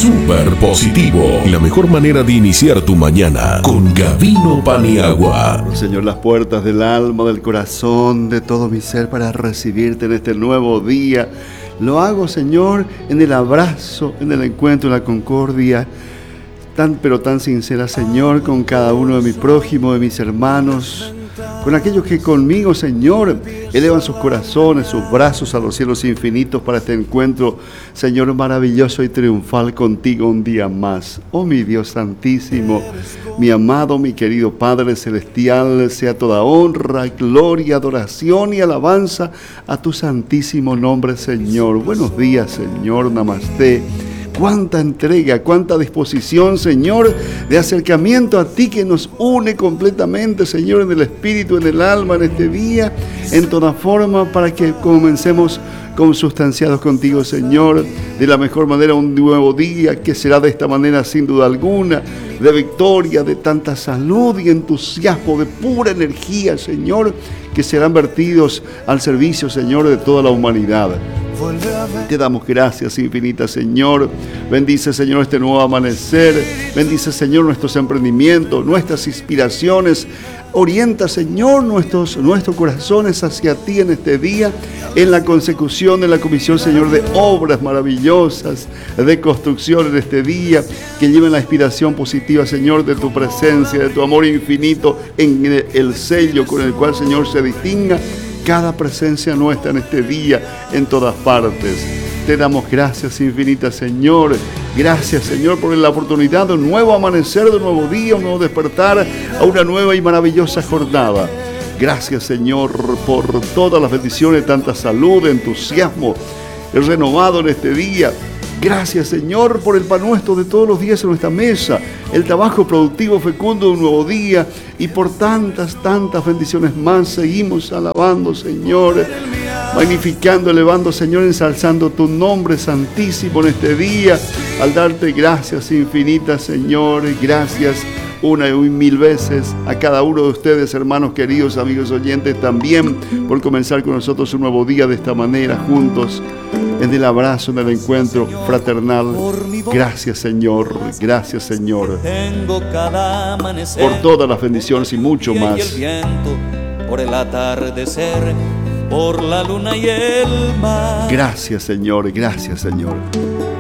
Súper positivo. La mejor manera de iniciar tu mañana con Gavino Paniagua. Señor, las puertas del alma, del corazón, de todo mi ser para recibirte en este nuevo día. Lo hago, Señor, en el abrazo, en el encuentro, en la concordia, pero tan sincera, Señor, con cada uno de mi prójimo, de mis hermanos, con aquellos que conmigo, Señor, elevan sus corazones, sus brazos a los cielos infinitos para este encuentro, Señor, maravilloso y triunfal contigo un día más. Oh, mi Dios santísimo, mi amado, mi querido Padre celestial, sea toda honra, gloria, adoración y alabanza a tu santísimo nombre, Señor. Buenos días, Señor, Namasté. Cuánta entrega, cuánta disposición, Señor, de acercamiento a ti que nos une completamente, Señor, en el espíritu, en el alma, en este día, en toda forma, para que comencemos consustanciados contigo, Señor, de la mejor manera un nuevo día, que será de esta manera sin duda alguna, de victoria, de tanta salud y entusiasmo, de pura energía, Señor, que serán vertidos al servicio, Señor, de toda la humanidad. Te damos gracias infinitas, Señor. Bendice, Señor, este nuevo amanecer. Bendice, Señor, nuestros emprendimientos, nuestras inspiraciones. Orienta, Señor, nuestros corazones hacia ti en este día, en la consecución de la comisión, Señor, de obras maravillosas, de construcción en este día, que lleven la inspiración positiva, Señor, de tu presencia, de tu amor infinito, en el sello con el cual, Señor, se distinga cada presencia nuestra en este día, en todas partes. Te damos gracias infinitas, Señor. Gracias, Señor, por la oportunidad de un nuevo amanecer, de un nuevo día, un nuevo despertar, a una nueva y maravillosa jornada. Gracias, Señor, por todas las bendiciones, tanta salud, entusiasmo renovado en este día. Gracias, Señor, por el pan nuestro de todos los días en nuestra mesa, el trabajo productivo fecundo de un nuevo día, y por tantas bendiciones más seguimos alabando, Señor, magnificando, elevando, Señor, ensalzando tu nombre santísimo en este día, al darte gracias infinitas, Señor. Gracias una y mil veces a cada uno de ustedes, hermanos queridos, amigos oyentes, también por comenzar con nosotros un nuevo día de esta manera, juntos, en el abrazo, en el encuentro fraternal. Gracias, Señor, gracias, Señor, por todas las bendiciones y mucho más. Por el atardecer, por la luna y el mar. Gracias, Señor, gracias, Señor.